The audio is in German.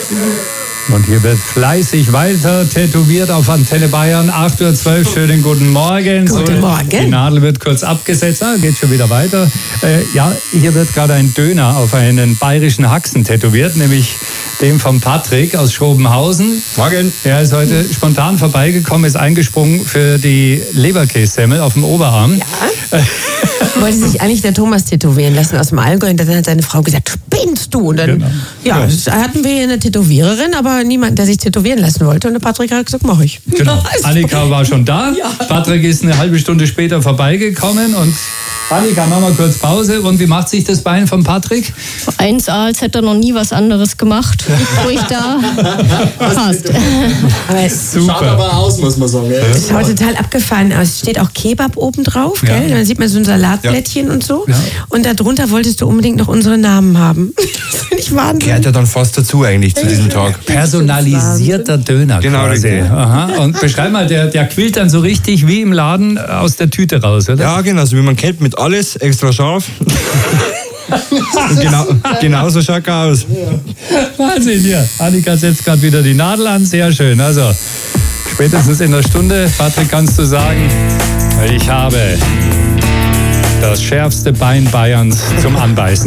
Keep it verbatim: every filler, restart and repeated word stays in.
Und hier wird fleißig weiter tätowiert auf Antenne Bayern. acht Uhr zwölf, schönen guten Morgen. Guten so, Morgen. Die Nadel wird kurz abgesetzt. Ah, geht schon wieder weiter. Äh, ja, hier wird gerade ein Döner auf einen bayerischen Haxen tätowiert, nämlich dem von Patrick aus Schrobenhausen. Morgen. Er ist heute spontan vorbeigekommen, ist eingesprungen für die Leberkässemmel auf dem Oberarm. Ja. Wollte sich eigentlich der Thomas tätowieren lassen aus dem Allgäu. Und dann hat seine Frau gesagt, spinnst du? Und dann Genau. ja, ja. hatten wir hier eine Tätowiererin, aber niemand, der sich tätowieren lassen wollte. Und der Patrick hat gesagt, mach ich. Genau. Annika war schon da. Ja. Patrick ist eine halbe Stunde später vorbeigekommen. Und Annika, machen wir kurz Pause. Und wie macht sich das Bein von Patrick? eins A, als hätte er noch nie was anderes gemacht. Ruhig da. Passt. Aber es Schaut aber aus, muss man sagen. Es schaut total abgefahren aus. Es steht auch Kebab oben drauf, Ja. gell? Dann sieht man so ein Salatblättchen Ja. und so. Ja. Und darunter wolltest du unbedingt noch unsere Namen haben. Das finde ich Wahnsinn. Gehört ja dann fast dazu eigentlich zu diesem Tag. Personalisierter Döner Genau, quasi. richtig. Aha. Und beschreib mal, der, der quillt dann so richtig wie im Laden aus der Tüte raus, oder? Ja, genau, so wie man kennt, mit alles extra scharf. Und genau, genau so schaut er aus. Wahnsinn, hier. Annika setzt gerade wieder die Nadel an. Sehr schön. Also, spätestens in der Stunde, Patrick, kannst du sagen, ich habe das schärfste Bein Bayerns zum Anbeißen.